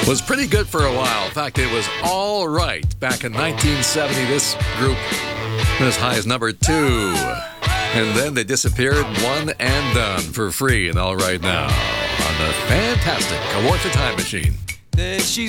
was pretty good for a while. In fact, it was all right back in 1970. This group went as high as number 2. And then they disappeared, one and done for free and all right now on the fantastic Kawartha Time Machine. She's